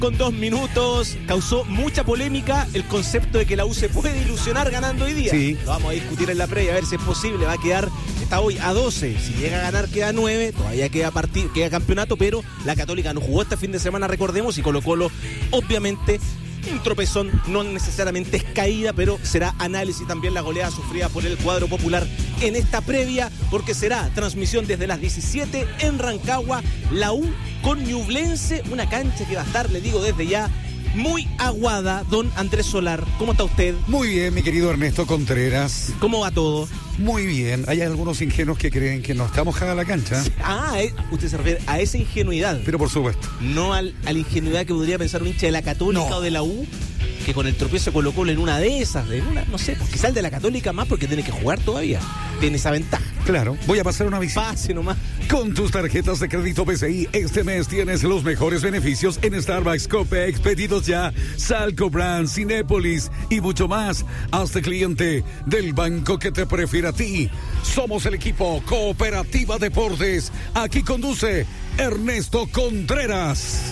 6:02. Causó mucha polémica el concepto de que la U se puede ilusionar ganando hoy día. Sí. Lo vamos a discutir en la previa, a ver si es posible. Va a quedar, está hoy a 12. Si llega a ganar, queda 9. Todavía queda campeonato, pero la Católica no jugó este fin de semana, recordemos, y Colo-Colo, obviamente, un tropezón, no necesariamente es caída, pero será análisis también la goleada sufrida por el cuadro popular en esta previa, porque será transmisión desde las 17 en Rancagua, la U con Ñublense, una cancha que va a estar, le digo desde ya, muy aguada. Don Andrés Solar, ¿cómo está usted? Muy bien, mi querido Ernesto Contreras. ¿Cómo va todo? Muy bien. Hay algunos ingenuos que creen que no está mojada la cancha. Usted se refiere a esa ingenuidad. Pero por supuesto. No a la ingenuidad que podría pensar un hincha de la Católica o de la U, que con el tropiezo Colo-Colo en una de esas, no sé, quizá el de la Católica más porque tiene que jugar todavía. Tiene esa ventaja. Claro, voy a pasar una visita. Pase nomás. Con tus tarjetas de crédito PCI, este mes tienes los mejores beneficios en Starbucks, Copex, Pedidos Ya, Salco Brand, Cinépolis y mucho más. Hazte cliente del banco que te prefiere a ti. Somos el equipo Cooperativa Deportes. Aquí conduce Ernesto Contreras.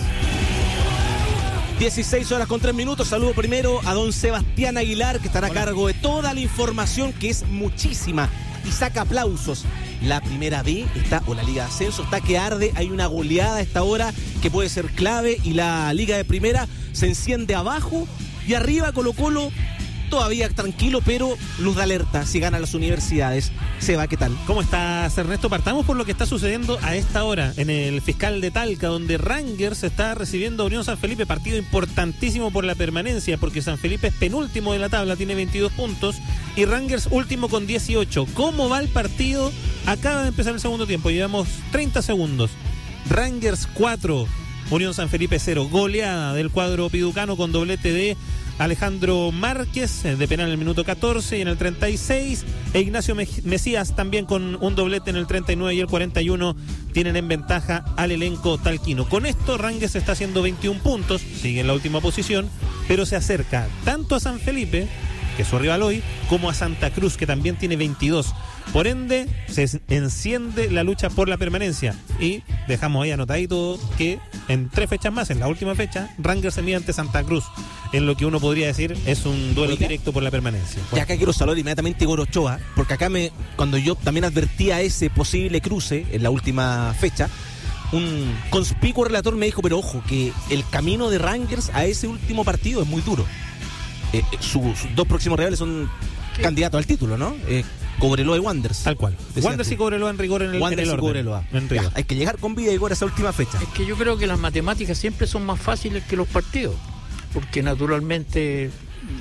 16:03. Saludo primero a don Sebastián Aguilar, que estará a cargo de toda la información, que es muchísima y saca aplausos. La primera B está, o la Liga de Ascenso, está que arde. Hay una goleada a esta hora que puede ser clave, y la Liga de Primera se enciende abajo y arriba. Colo-Colo todavía tranquilo, pero luz de alerta si ganan las universidades. Seba, ¿qué tal? ¿Cómo estás, Ernesto? Partamos por lo que está sucediendo a esta hora en el Fiscal de Talca, donde Rangers está recibiendo a Unión San Felipe, partido importantísimo por la permanencia, porque San Felipe es penúltimo de la tabla, tiene 22 puntos, y Rangers último con 18. ¿Cómo va el partido? Acaba de empezar el segundo tiempo, llevamos 30 segundos. Rangers 4, Unión San Felipe 0. Goleada del cuadro piducano con doblete de Alejandro Márquez de penal en el minuto 14 y en el 36, e Ignacio Mesías también con un doblete en el 39 y el 41 tienen en ventaja al elenco talquino. Con esto Rangers está haciendo 21 puntos, sigue en la última posición, pero se acerca tanto a San Felipe, que es su rival hoy, como a Santa Cruz, que también tiene 22. Por ende, se enciende la lucha por la permanencia, y dejamos ahí anotadito que en 3 fechas más, en la última fecha, Rangers se mide ante Santa Cruz, en lo que uno podría decir es un duelo directo por la permanencia. Y acá quiero saludar inmediatamente a Igor Ochoa, porque acá cuando yo también advertía ese posible cruce en la última fecha, un conspicuo relator me dijo, pero ojo, que el camino de Rangers a ese último partido es muy duro. Sus dos próximos rivales son candidatos al título, ¿no? Cobreloa y Wanderers. Tal cual. Wanderers y Cobreloa en rigor en el orden. Cobreloa. Ya, hay que llegar con vida, Igor, a esa última fecha. Es que yo creo que las matemáticas siempre son más fáciles que los partidos, porque naturalmente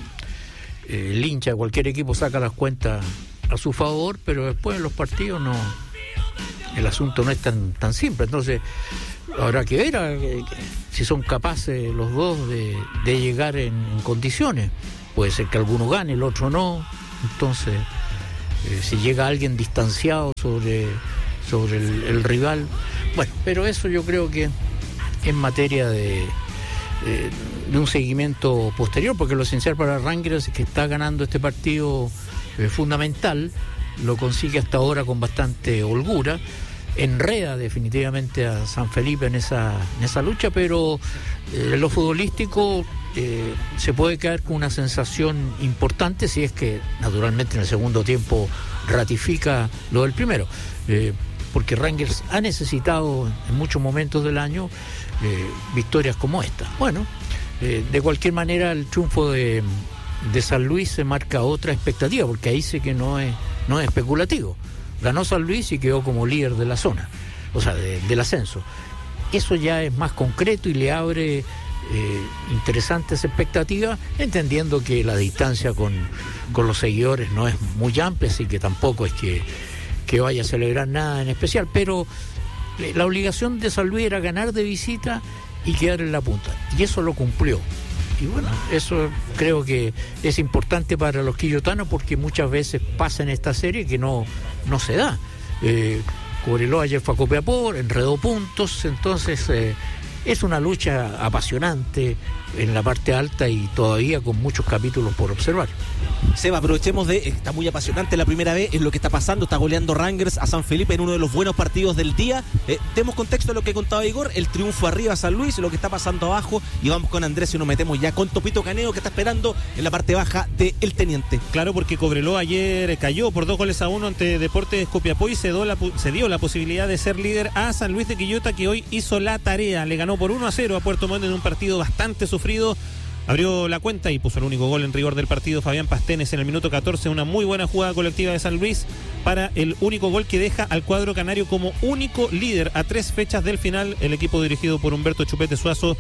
el hincha de cualquier equipo saca las cuentas a su favor, pero después en los partidos no, el asunto no es tan simple. Entonces habrá que ver si son capaces los dos de llegar en condiciones. Puede ser que alguno gane, el otro no. Entonces si llega alguien distanciado sobre el rival, bueno, pero eso yo creo que en materia de un seguimiento posterior, porque lo esencial para Rangers es que está ganando este partido fundamental, lo consigue hasta ahora con bastante holgura, enreda definitivamente a San Felipe en esa lucha, pero en lo futbolístico se puede quedar con una sensación importante si es que naturalmente en el segundo tiempo ratifica lo del primero, porque Rangers ha necesitado en muchos momentos del año victorias como esta. Bueno, de cualquier manera el triunfo de San Luis se marca otra expectativa, porque ahí sí que no es especulativo. Ganó San Luis y quedó como líder de la zona, o sea, del ascenso. Eso ya es más concreto y le abre interesantes expectativas, entendiendo que la distancia con los seguidores no es muy amplia, así que tampoco es que vaya a celebrar nada en especial, pero la obligación de San Luis era ganar de visita y quedar en la punta, y eso lo cumplió. Y bueno, eso creo que es importante para los quillotanos, porque muchas veces pasa en esta serie que no se da. Cobreloa ayer fue a Copiapó, enredó puntos, entonces Es una lucha apasionante en la parte alta y todavía con muchos capítulos por observar. Seba, aprovechemos está muy apasionante la primera vez, es lo que está pasando, está goleando Rangers a San Felipe en uno de los buenos partidos del día. Demos contexto de lo que contaba Igor, el triunfo arriba a San Luis, lo que está pasando abajo, y vamos con Andrés y nos metemos ya con Topito Caneo, que está esperando en la parte baja de El Teniente. Claro, porque Cobreloa ayer cayó por 2-1 ante Deportes Copiapó y se dio la posibilidad de ser líder a San Luis de Quillota, que hoy hizo la tarea, le ganó por 1-0 a Puerto Montt en un partido bastante sufrido. Abrió la cuenta y puso el único gol en rigor del partido Fabián Pastenes en el minuto 14, una muy buena jugada colectiva de San Luis para el único gol que deja al cuadro canario como único líder a 3 fechas del final. El equipo dirigido por Humberto Chupete Suazo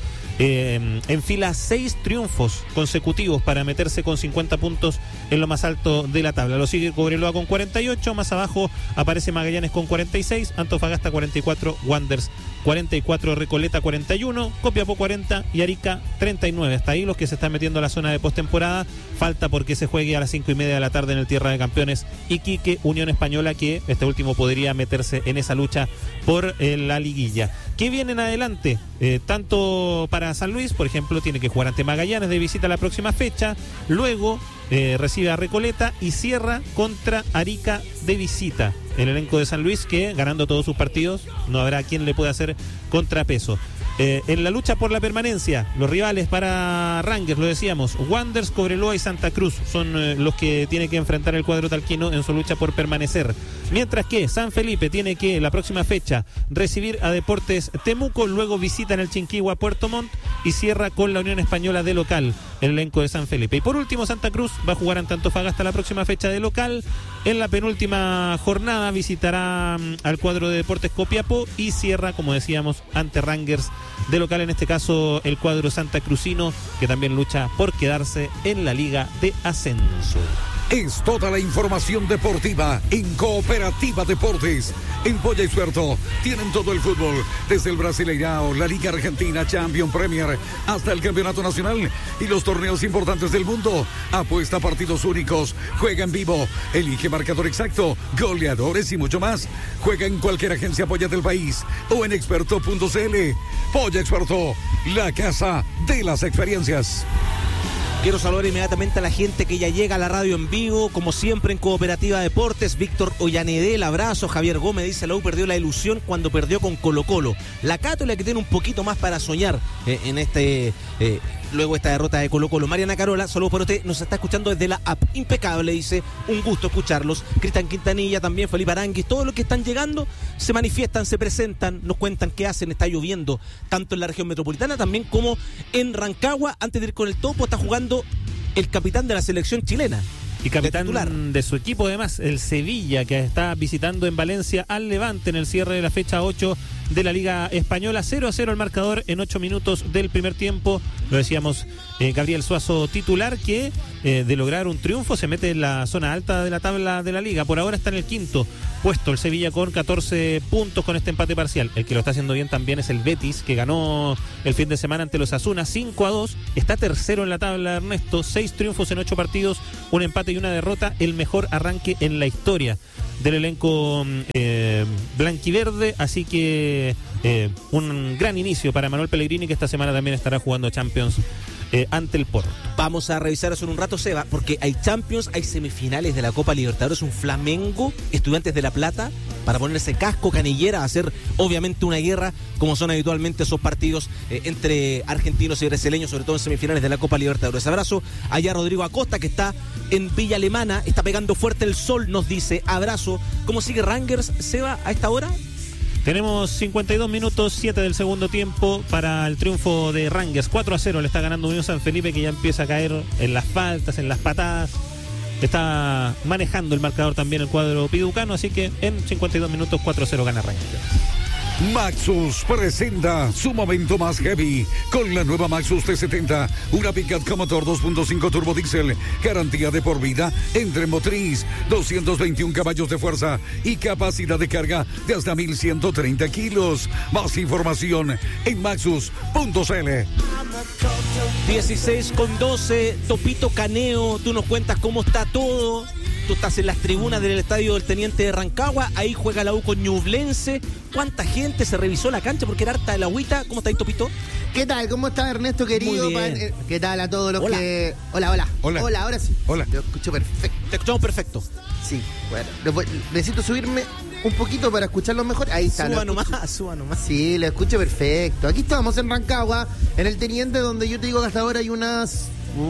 enfila 6 triunfos consecutivos para meterse con 50 puntos en lo más alto de la tabla. Lo sigue Cobreloa con 48, más abajo aparece Magallanes con 46, Antofagasta 44, Wanderers 44, Recoleta 41, Copiapó 40 y Arica 39. Hasta ahí los que se están metiendo a la zona de postemporada. Falta porque se juegue a las 5:30 de la tarde en el Tierra de Campeones Iquique, Unión Española, que este último podría meterse en esa lucha por la liguilla. ¿Qué viene en adelante? Tanto para San Luis, por ejemplo, tiene que jugar ante Magallanes de visita la próxima fecha, luego recibe a Recoleta y cierra contra Arica de visita. El elenco de San Luis, que ganando todos sus partidos no habrá quien le pueda hacer contrapeso. En la lucha por la permanencia, los rivales para Rangers, lo decíamos, Wanderers, Cobreloa y Santa Cruz son los que tiene que enfrentar el cuadro talquino en su lucha por permanecer. Mientras que San Felipe tiene que la próxima fecha recibir a Deportes Temuco, luego visita en el Chinquihua Puerto Montt y cierra con la Unión Española de local el elenco de San Felipe. Y por último, Santa Cruz va a jugar ante Antofagasta la próxima fecha de local. En la penúltima jornada visitará al cuadro de Deportes Copiapó y cierra, como decíamos, ante Rangers de local, en este caso el cuadro santacrucino, que también lucha por quedarse en la Liga de Ascenso. Es toda la información deportiva en Cooperativa Deportes. En Polla y Suerto tienen todo el fútbol, desde el Brasileirao, la Liga Argentina, Champions, Premier, hasta el Campeonato Nacional y los torneos importantes del mundo. Apuesta a partidos únicos, juega en vivo, elige marcador exacto, goleadores y mucho más. Juega en cualquier agencia Polla del país o en experto.cl. Polla Experto, la casa de las experiencias. Quiero saludar inmediatamente a la gente que ya llega a la radio en vivo, como siempre en Cooperativa Deportes. Víctor Ollanedel, abrazo. Javier Gómez dice: la U perdió la ilusión cuando perdió con Colo-Colo. La Católica, que tiene un poquito más para soñar luego esta derrota de Colo-Colo. Mariana Carola, saludos para usted, nos está escuchando desde la app. Impecable, dice, un gusto escucharlos. Cristian Quintanilla también, Felipe Aranguis, todos los que están llegando se manifiestan, se presentan, nos cuentan qué hacen. Está lloviendo tanto en la región metropolitana también como en Rancagua. Antes de ir con el topo, está jugando el capitán de la selección chilena. Y capitán de su equipo, además, el Sevilla, que está visitando en Valencia al Levante en el cierre de la fecha 8 de la Liga Española. 0-0 el marcador en 8 minutos del primer tiempo. Lo decíamos, Gabriel Suazo titular, que de lograr un triunfo se mete en la zona alta de la tabla de la Liga. Por ahora está en el 5º puesto el Sevilla con 14 puntos con este empate parcial. El que lo está haciendo bien también es el Betis, que ganó el fin de semana ante los Asuna 5-2. Está tercero en la tabla, Ernesto. 6 triunfos en 8 partidos, un empate y una derrota. El mejor arranque en la historia del elenco blanquiverde. Así que un gran inicio para Manuel Pellegrini, que esta semana también estará jugando Champions ante el Porto. Vamos a revisar eso en un rato, Seba, porque hay Champions, hay semifinales de la Copa Libertadores, un Flamengo, Estudiantes de La Plata, para ponerse casco, canillera, hacer obviamente una guerra, como son habitualmente esos partidos entre argentinos y brasileños, sobre todo en semifinales de la Copa Libertadores. Abrazo allá a Rodrigo Acosta, que está en Villa Alemana, está pegando fuerte el sol, nos dice. Abrazo. ¿Cómo sigue Rangers, Seba, a esta hora? Tenemos 52 minutos, 7 del segundo tiempo para el triunfo de Rangers. 4-0 le está ganando Unión San Felipe, que ya empieza a caer en las faltas, en las patadas. Está manejando el marcador también el cuadro piducano, así que en 52 minutos 4-0 gana Rangers. Maxus presenta su momento más heavy con la nueva Maxus T70, una pickup con motor 2.5 turbo diesel, garantía de por vida, entre motriz, 221 caballos de fuerza y capacidad de carga de hasta 1.130 kilos. Más información en maxus.cl. 16:12, Topito Caneo, tú nos cuentas cómo está todo. tú estás en las tribunas del estadio del Teniente de Rancagua, ahí juega la U con Ñublense. ¿Cuánta gente se revisó la cancha porque era harta de la agüita? ¿Cómo está ahí, Topito? ¿Qué tal? ¿Cómo está Ernesto, querido? Muy bien. ¿Qué tal a todos los Hola. que...? Hola, ahora sí. Hola. Lo escucho perfecto. Te escuchamos perfecto. Sí, bueno. Necesito subirme un poquito para escucharlo mejor. Ahí está. Suba lo escucho. nomás. Sí, lo escucho perfecto. Aquí estamos en Rancagua, en el Teniente, donde yo te digo que hasta ahora hay unas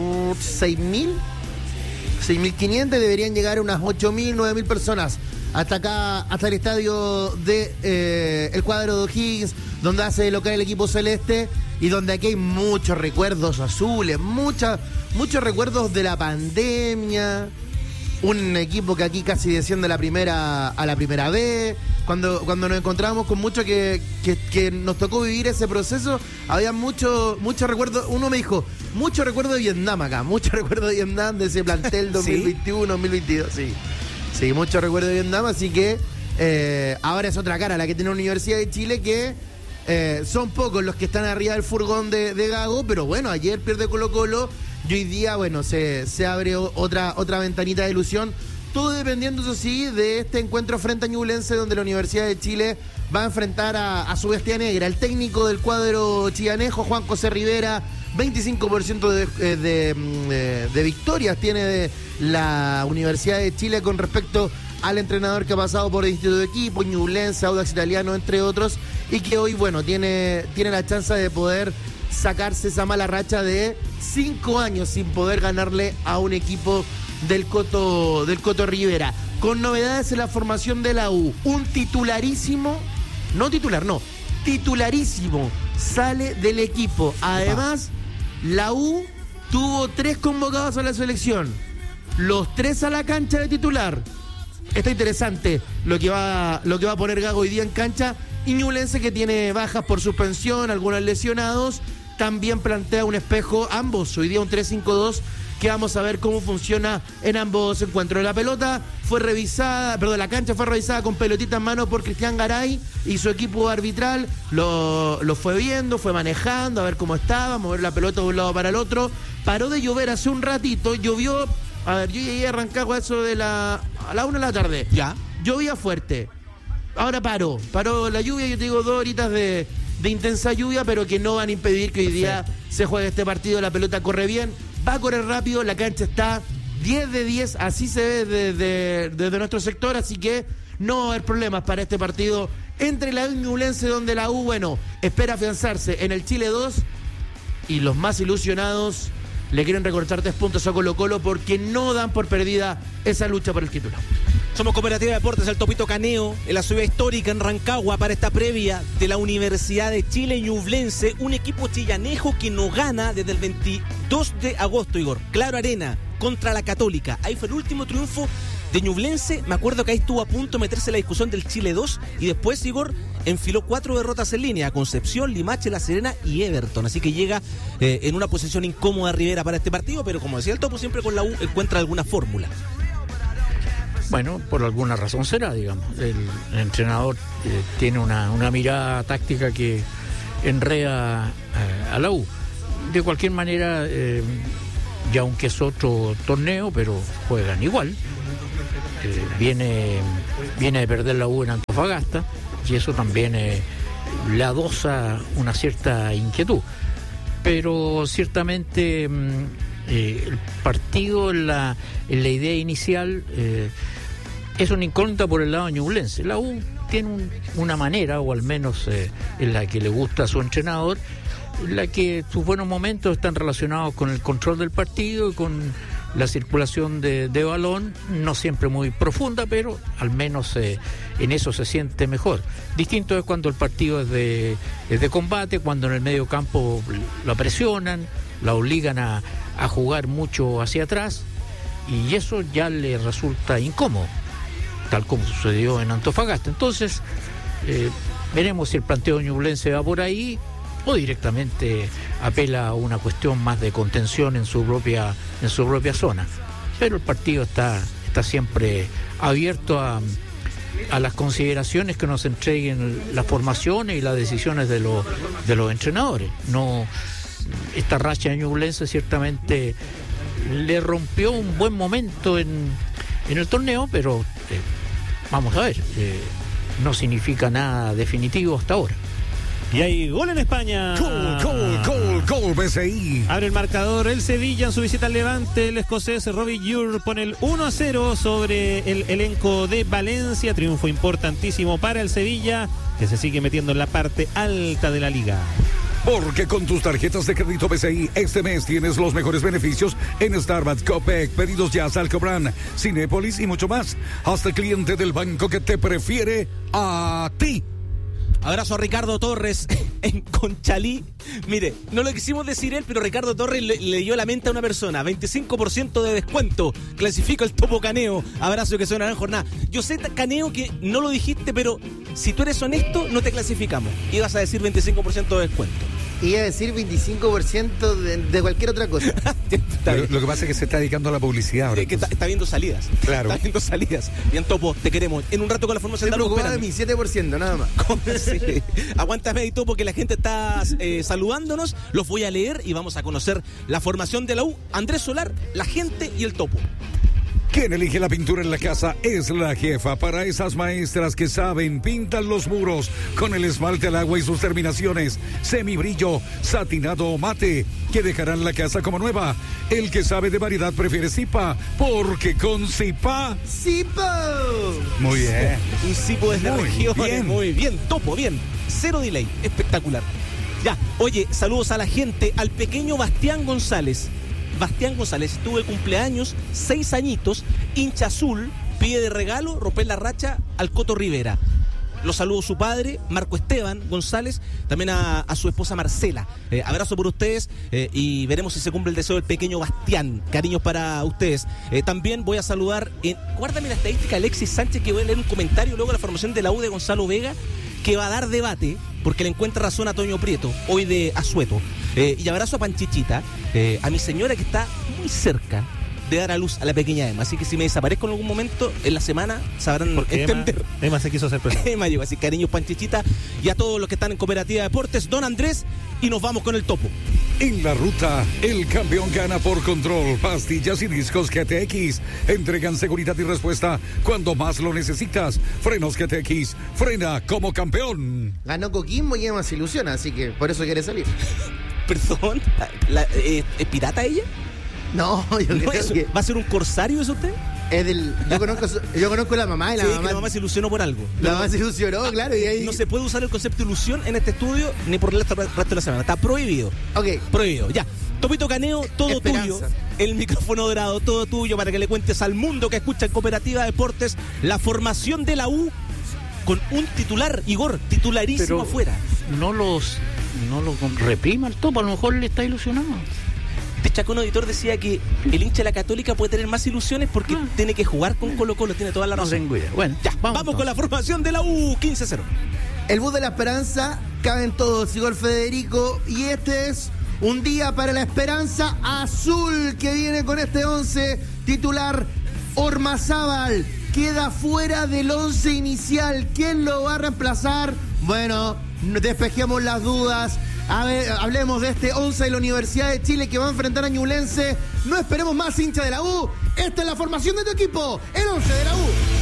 6.500, deberían llegar a unas 8.000, 9.000 personas. Hasta acá, hasta el estadio de el cuadro de O'Higgins, donde hace de local el equipo celeste y donde aquí hay muchos recuerdos azules, muchos recuerdos de la pandemia. Un equipo que aquí casi desciende a la primera B. Cuando nos encontramos con mucho que nos tocó vivir ese proceso, había mucho recuerdo. Uno me dijo, mucho recuerdo de Vietnam acá, mucho recuerdo de Vietnam, de ese plantel 2021, 2022, sí, mucho recuerdo de Vietnam, así que ahora es otra cara la que tiene la Universidad de Chile, que son pocos los que están arriba del furgón de Gago, pero bueno, ayer pierde Colo-Colo. Y hoy día, bueno, se abre otra ventanita de ilusión. Todo dependiendo, eso sí, de este encuentro frente a Ñublense, donde la Universidad de Chile va a enfrentar a su bestia negra. El técnico del cuadro chillanejo, Juan José Rivera, 25% de victorias tiene de la Universidad de Chile con respecto al entrenador que ha pasado por distintos de equipo, Ñublense, Audax Italiano, entre otros, y que hoy, bueno, tiene la chance de poder sacarse esa mala racha de 5 años sin poder ganarle a un equipo del Coto Rivera. Con novedades en la formación de la U, un titularísimo sale del equipo. Además, la U tuvo 3 convocados a la selección, los 3 a la cancha de titular. Está interesante lo que va a poner Gago hoy día en cancha. Y Ñublense, que tiene bajas por suspensión, algunos lesionados, también plantea un espejo, ambos, hoy día un 3-5-2, que vamos a ver cómo funciona en ambos encuentros. La cancha fue revisada con pelotita en mano por Cristian Garay y su equipo arbitral, lo fue viendo, fue manejando, a ver cómo estaba, mover la pelota de un lado para el otro. Paró de llover hace un ratito, llovió, yo llegué a Rancagua eso a la 1 de la tarde. Ya. Llovía fuerte. Ahora paró la lluvia, yo te digo 2 horitas de intensa lluvia, pero que no van a impedir que hoy día se juegue este partido. La pelota corre bien, va a correr rápido, la cancha está 10 de 10, así se ve desde nuestro sector, así que no va a haber problemas para este partido entre la U y Ñublense, donde la U, bueno, espera afianzarse en el Chile 2 y los más ilusionados le quieren recortar 3 puntos a Colo-Colo porque no dan por perdida esa lucha por el título. Somos Cooperativa de Deportes, el Topito Caneo, en la ciudad histórica, en Rancagua, para esta previa de la Universidad de Chile. Ñublense, un equipo chillanejo que no gana desde el 22 de agosto, Igor. Claro Arena, contra la Católica. Ahí fue el último triunfo de Ñublense. Me acuerdo que ahí estuvo a punto de meterse en la discusión del Chile 2 y después, Igor, enfiló 4 derrotas en línea: Concepción, Limache, La Serena y Everton. Así que llega en una posición incómoda Rivera para este partido, pero como decía el Topo, siempre con la U encuentra alguna fórmula. Bueno, por alguna razón será, digamos. El entrenador tiene una mirada táctica que enreda a la U. De cualquier manera, ya aunque es otro torneo, pero juegan igual. Viene de perder la U en Antofagasta y eso también le adosa una cierta inquietud. Pero ciertamente el partido en la idea inicial es una incógnita por el lado de Ñublense. La U tiene una manera, o al menos en la que le gusta a su entrenador, en la que sus buenos momentos están relacionados con el control del partido y con la circulación de balón, no siempre muy profunda, pero al menos en eso se siente mejor. Distinto es cuando el partido es de combate, cuando en el medio campo la presionan, la obligan a jugar mucho hacia atrás, y eso ya le resulta incómodo, tal como sucedió en Antofagasta. Entonces, veremos si el planteo de Ñublense va por ahí o directamente apela a una cuestión más de contención en su propia zona. Pero el partido está siempre abierto a las consideraciones que nos entreguen las formaciones y las decisiones de los entrenadores. No, esta racha de Ñublense ciertamente le rompió un buen momento en en el torneo, pero vamos a ver, no significa nada definitivo hasta ahora. Y hay gol en España. Gol, BCI. Abre el marcador el Sevilla en su visita al Levante. El escocés Robbie Ure pone el 1-0 sobre el elenco de Valencia. Triunfo importantísimo para el Sevilla, que se sigue metiendo en la parte alta de la liga. Porque con tus tarjetas de crédito BCI este mes tienes los mejores beneficios en Starbucks, Copec, pedidos ya, Salcobran, Cinépolis y mucho más. Hasta el cliente del banco que te prefiere a ti. Abrazo a Ricardo Torres en Conchalí. Mire, no lo quisimos decir él, pero Ricardo Torres le dio la mente a una persona. 25% de descuento. Clasifica el Topo Caneo. Abrazo, que suena en jornada. Yo sé, Caneo, que no lo dijiste, pero si tú eres honesto, no te clasificamos. Ibas a decir 25% de descuento. Iba a decir 25% de cualquier otra cosa. Lo que pasa es que se está dedicando a la publicidad ahora. Que está viendo salidas. Claro. Está viendo salidas. Bien, Topo, te queremos. En un rato con la formación Estoy de preocupado de mi 7%, nada más. Sí. Aguántame ahí, Topo, que la gente está saludándonos. Los voy a leer y vamos a conocer la formación de la U. Andrés Solar, la gente y el Topo. Quien elige la pintura en la casa es la jefa. Para esas maestras que saben, pintan los muros con el esmalte al agua y sus terminaciones, semibrillo, satinado o mate, que dejarán la casa como nueva. El que sabe de variedad prefiere Zipa, porque con Zipa... ¡Zipa! Muy bien. Un Zipo desde Muy regiones. bien. Muy bien, Topo, bien. Cero delay, espectacular. Ya, oye, saludos a la gente, al pequeño Bastián González. Bastián González tuvo el cumpleaños, 6 añitos, hincha azul, pide de regalo, romper la racha al Coto Rivera. Los saludo su padre, Marco Esteban González, también a su esposa Marcela. Abrazo por ustedes y veremos si se cumple el deseo del pequeño Bastián. Cariños para ustedes. También voy a saludar, guárdame la estadística, Alexis Sánchez, que voy a leer un comentario luego de la formación de la U de Gonzalo Vega, que va a dar debate, porque le encuentra razón a Toño Prieto, hoy de Azueto. Y abrazo a Panchichita, a mi señora que está muy cerca de dar a luz a la pequeña Emma. Así que si me desaparezco en algún momento, en la semana sabrán Porque entender. Emma se quiso hacer presente. Emma llegó, así cariños Panchichita y a todos los que están en Cooperativa Deportes, don Andrés, y nos vamos con el Topo. En la ruta, el campeón gana por control. Pastillas y discos GTX entregan seguridad y respuesta cuando más lo necesitas. Frenos GTX, frena como campeón. Ganó Coquimbo y Emma se ilusiona, así que por eso quiere salir. Perdón, ¿es pirata ella? No, yo No, creo eso, que ¿va a ser un corsario eso usted? es del... Yo conozco a la mamá y la Sí, mamá... que la mamá se ilusionó por algo. La mamá se ilusionó, claro, y ahí... No se puede usar el concepto ilusión en este estudio ni por el resto de la semana. Está prohibido. Ok. Prohibido, ya. Topito Caneo, todo Esperanza. tuyo. El micrófono dorado, todo tuyo para que le cuentes al mundo que escucha en Cooperativa Deportes la formación de la U con un titular, Igor, titularísimo Pero afuera. no lo reprima el Topo, a lo mejor le está ilusionado. Este Chacón Auditor decía que el hincha de la Católica puede tener más ilusiones porque tiene que jugar con Colo-Colo, tiene toda la No razón. tengo idea. Bueno, Ya, vamos con la formación de la U, 15-0. El bus de la esperanza, caben todos, Igor Federico, y este es un día para la esperanza azul que viene con este 11 titular. Ormazábal queda fuera del 11 inicial. ¿Quién lo va a reemplazar? Bueno, despejemos las dudas. A ver, hablemos de este 11 de la Universidad de Chile que va a enfrentar a Ñublense. No esperemos más, hincha de la U. Esta es la formación de tu equipo, el 11 de la U.